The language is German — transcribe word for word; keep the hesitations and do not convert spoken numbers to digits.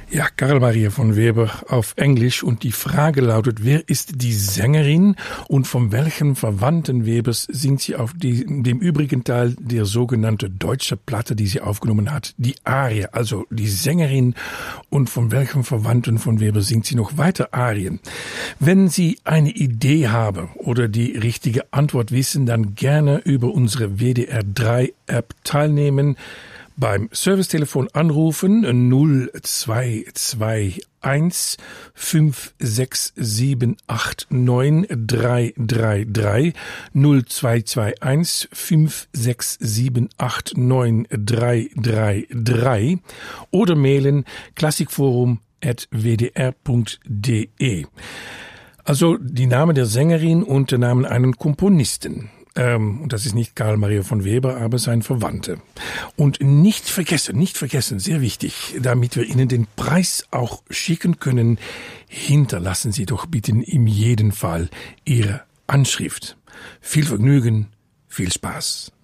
Ja, Karl Maria von Weber auf Englisch und die Frage lautet, wer ist die Sängerin und von welchen Verwandten Webers singt sie auf die, dem übrigen Teil der sogenannte deutsche Platte, die sie aufgenommen hat, die Arie, also die Sängerin und von welchen Verwandten von Weber singt sie noch weiter Arien. Wenn Sie eine Idee haben oder die richtige Antwort wissen, dann gerne über unsere W D R drei App teilnehmen. Beim Servicetelefon anrufen null zwei zwei eins fünf sechs sieben acht neun drei drei drei null zwei zwei eins fünf sechs sieben acht neun drei drei drei oder mailen klassikforum at w d r punkt d e. Also die Name der Sängerin und der Name einen Komponisten. Ähm, und das ist nicht Karl Maria von Weber, aber sein Verwandte. Und nicht vergessen, nicht vergessen, sehr wichtig, damit wir Ihnen den Preis auch schicken können, hinterlassen Sie doch bitte in jedem Fall Ihre Anschrift. Viel Vergnügen, viel Spaß.